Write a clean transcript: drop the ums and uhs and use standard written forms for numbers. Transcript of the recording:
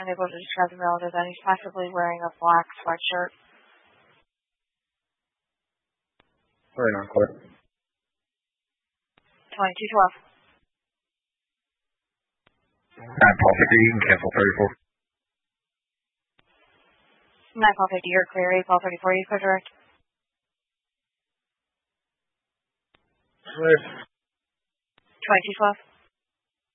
unable to describe the relative, and he's possibly wearing a black sweatshirt. We're in on court. 2212. 9-Paul 50, you can cancel 34. 9-Paul 50, you're clear. 8-Paul 34, you go direct. Clear. 2212.